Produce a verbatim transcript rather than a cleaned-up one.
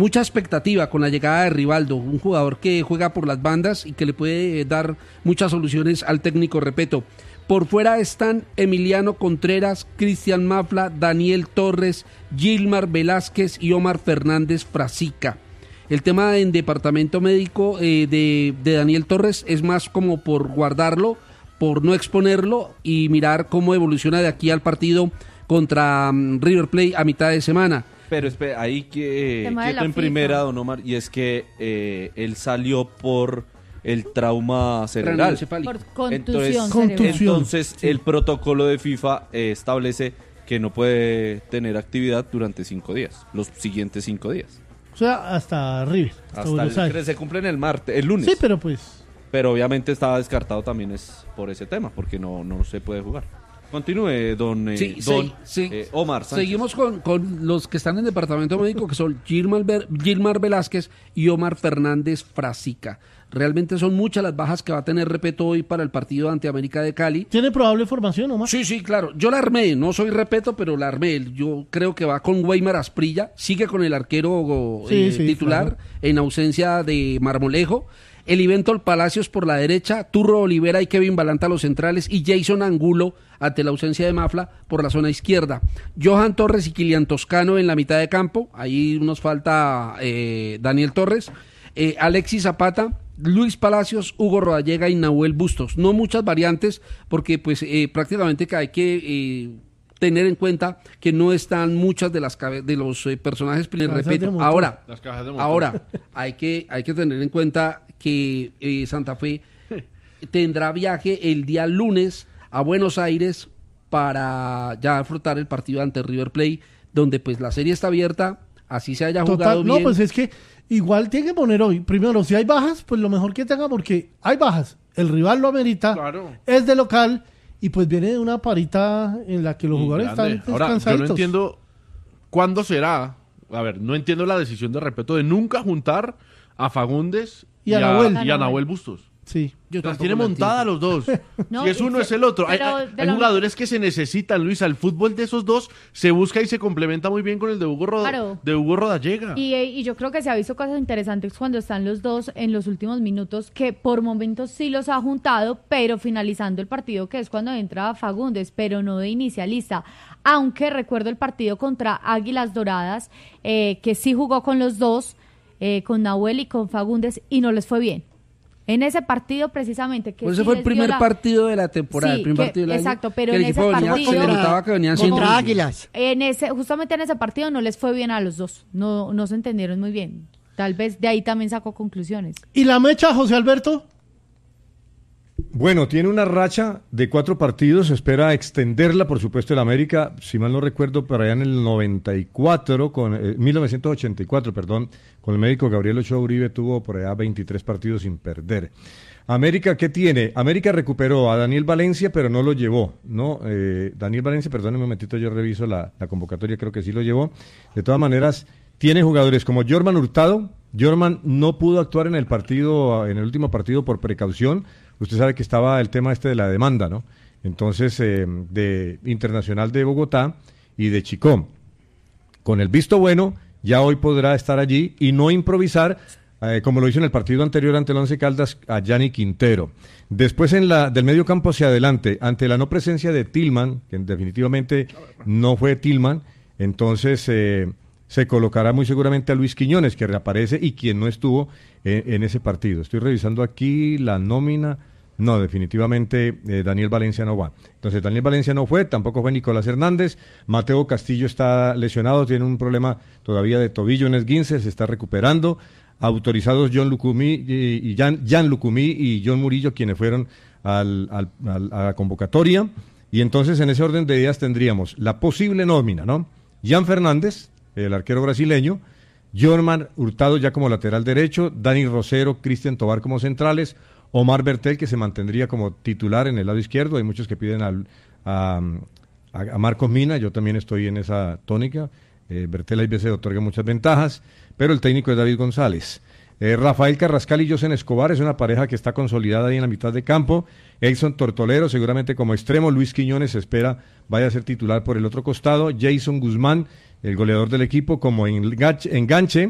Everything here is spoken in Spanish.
mucha expectativa con la llegada de Rivaldo, un jugador que juega por las bandas y que le puede dar muchas soluciones al técnico Repetto. Por fuera están Emiliano Contreras, Cristian Mafla, Daniel Torres, Gilmar Velázquez y Omar Fernández Frasica. El tema en departamento médico eh, de, de Daniel Torres es más como por guardarlo, por no exponerlo y mirar cómo evoluciona de aquí al partido contra um, River Plate a mitad de semana. Pero espera, ahí que quieto en primera, don Omar, y es que eh, él salió por el trauma cerebral. Por contusión entonces, cerebral. entonces Sí. el protocolo de FIFA eh, establece que no puede tener actividad durante cinco días, los siguientes cinco días. O sea, hasta River. Hasta, Hasta Buenos el, Aires. se cumple en el martes, el lunes. Sí, pero pues... Pero obviamente estaba descartado también es por ese tema, porque no, no se puede jugar. Continúe, don, eh, Sí, don sí, sí. eh, Omar Sánchez. Seguimos con, con los que están en departamento médico, que son Gilmar, Ver- Gilmar Velázquez y Omar Fernández Frasica. Realmente son muchas las bajas que va a tener Repetto hoy para el partido ante América de Cali. ¿Tiene probable formación, Omar? Sí, sí, claro. Yo la armé, no soy Repetto, pero la armé. Yo creo que va con Weimar Asprilla, sigue con el arquero Sí, eh, sí, titular claro. en ausencia de Marmolejo. Eliventol Palacios por la derecha, Turro Olivera y Kevin Balanta los centrales y Jason Angulo ante la ausencia de Mafla por la zona izquierda. Johan Torres y Kilian Toscano en la mitad de campo, ahí nos falta eh, Daniel Torres, eh, Alexis Zapata, Luis Palacios, Hugo Rodallega y Nahuel Bustos. No muchas variantes porque pues eh, prácticamente que hay que... Eh, tener en cuenta que no están muchas de las cabe- de los eh, personajes, les Cabezas de repito, motor. ahora, Las cajas de motor. ahora hay que hay que tener en cuenta que eh, Santa Fe tendrá viaje el día lunes a Buenos Aires para ya afrontar el partido ante River Plate, donde pues la serie está abierta, así se haya jugado Total, no, bien. pues es que igual tiene que poner hoy. Primero, si hay bajas, pues lo mejor que tenga, porque hay bajas. El rival lo amerita, Claro. es de local y pues viene de una parita en la que los Y jugadores grande. están Ahora, yo descansaditos. no entiendo cuándo será. A ver, no entiendo la decisión de Repetto de nunca juntar a Fagundes Y a Nahuel. y a Nahuel Bustos. Sí. Yo Las tampoco tiene la montada a entiendo. los dos. No, si es y uno, se- es el otro. Hay, pero hay- de hay la- jugadores que se necesitan, Luisa. El fútbol de esos dos se busca y se complementa muy bien con el de Hugo, Roda- Claro. de Hugo Rodallega. Y, eh, y yo creo que se ha visto cosas interesantes cuando están los dos en los últimos minutos, que por momentos sí los ha juntado, pero finalizando el partido, que es cuando entra Fagundes, pero no de inicialista. Aunque recuerdo el partido contra Águilas Doradas, eh, que sí jugó con los dos, eh, con Nahuel y con Fagundes, y no les fue bien. En ese partido precisamente que Pues sí ese fue el les dio primer la- partido de la temporada, Sí, el primer que- partido del año, exacto, pero que el en ese equipo venía- partido- se notaba que venían sin Contra ritmo. Águilas. En ese, justamente en ese partido no les fue bien a los dos, no, no se entendieron muy bien. Tal vez de ahí también sacó conclusiones. ¿Y la mecha, José Alberto? Bueno, tiene una racha de cuatro partidos, espera extenderla, por supuesto, el América, si mal no recuerdo, para allá en el noventa y cuatro, con, eh, mil novecientos ochenta y cuatro, perdón, con el médico Gabriel Ochoa Uribe tuvo por allá veintitrés partidos sin perder. América, ¿qué tiene? América recuperó a Daniel Valencia, pero no lo llevó, ¿no? Eh, Daniel Valencia, perdón un momentito, yo reviso la, la convocatoria, creo que sí lo llevó. De todas maneras, tiene jugadores como Jorman Hurtado. Jorman no pudo actuar en el partido, en el último partido por precaución. Usted sabe que estaba el tema este de la demanda, ¿no? Entonces, eh, de Internacional de Bogotá y de Chicó. Con el visto bueno, ya hoy podrá estar allí y no improvisar, eh, como lo hizo en el partido anterior ante el Once Caldas, a Gianni Quintero. Después, en la del medio campo hacia adelante, ante la no presencia de Tillman, que definitivamente no fue Tillman, entonces eh, se colocará muy seguramente a Luis Quiñones, que reaparece y quien no estuvo eh, en ese partido. Estoy revisando aquí la nómina. No, definitivamente eh, Daniel Valencia no va. Entonces Daniel Valencia no fue, tampoco fue Nicolás Hernández. Mateo Castillo está lesionado, tiene un problema todavía de tobillo en esguince, se está recuperando. Autorizados John Lucumí y, y Jan, Jan Lucumí y John Murillo, quienes fueron al, al, al, a la convocatoria. Y entonces en ese orden de ideas tendríamos la posible nómina, ¿no? Jan Fernández, el arquero brasileño, Jorman Hurtado ya como lateral derecho, Dani Rosero, Cristian Tobar como centrales, Omar Bertel, que se mantendría como titular en el lado izquierdo. Hay muchos que piden al, a, a, a Marcos Mina, yo también estoy en esa tónica. Eh, Bertel a veces otorga muchas ventajas, pero el técnico es David González. Eh, Rafael Carrascal y Josen Escobar es una pareja que está consolidada ahí en la mitad de campo. Edson Tortolero seguramente como extremo. Luis Quiñones se espera vaya a ser titular por el otro costado. Jason Guzmán, el goleador del equipo, como enganche. enganche